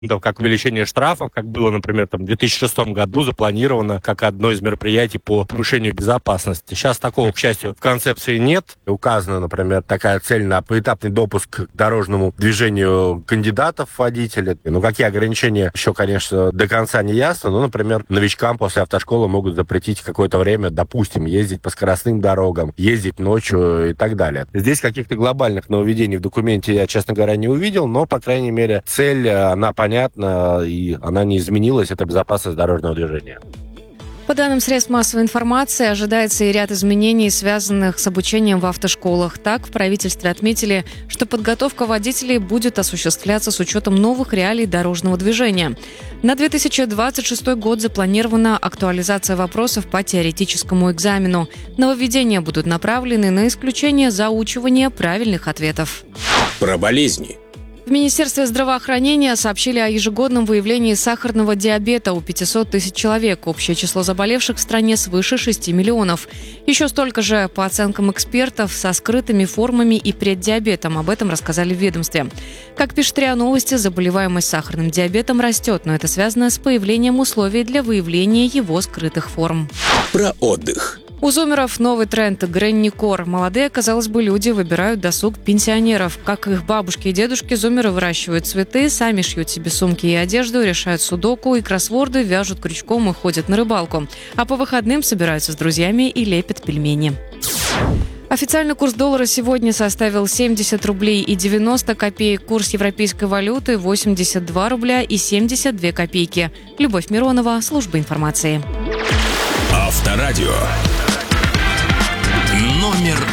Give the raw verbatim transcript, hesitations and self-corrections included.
Да, как увеличение штрафов, как было, например, там, в две тысячи шестом году запланировано как одно из мероприятий по повышению безопасности. Сейчас такого, к счастью, в концепции нет. Указана, например, такая цель на поэтапный допуск к дорожному движению кандидатов в водители. Ну, какие ограничения еще, конечно, до конца не ясно. Ну, например, новичкам после автошколы могут запретить какое-то время, допустим, ездить по скоростным дорогам, ездить ночью и так далее. Здесь каких-то глобальных нововведений в документе я, честно говоря, не увидел, но, по крайней мере, цель, она понятна. Понятно, и она не изменилась, это безопасность дорожного движения. По данным средств массовой информации, ожидается и ряд изменений, связанных с обучением в автошколах. Так, в правительстве отметили, что подготовка водителей будет осуществляться с учетом новых реалий дорожного движения. На две тысячи двадцать шестой год запланирована актуализация вопросов по теоретическому экзамену. Нововведения будут направлены на исключение заучивания правильных ответов. Про болезни. В Министерстве здравоохранения сообщили о ежегодном выявлении сахарного диабета у пятисот тысяч человек. Общее число заболевших в стране свыше шести миллионов. Еще столько же, по оценкам экспертов, со скрытыми формами и преддиабетом. Об этом рассказали в ведомстве. Как пишет РИА Новости, заболеваемость сахарным диабетом растет, но это связано с появлением условий для выявления его скрытых форм. Про отдых. У зумеров новый тренд – грэнни-кор. Молодые, казалось бы, люди выбирают досуг пенсионеров. Как их бабушки и дедушки, зумеры выращивают цветы, сами шьют себе сумки и одежду, решают судоку и кроссворды, вяжут крючком и ходят на рыбалку. А по выходным собираются с друзьями и лепят пельмени. Официальный курс доллара сегодня составил семьдесят рублей и девяносто копеек. Курс европейской валюты – восемьдесят два рубля и семьдесят две копейки. Любовь Миронова, служба информации. Авторадио. Номер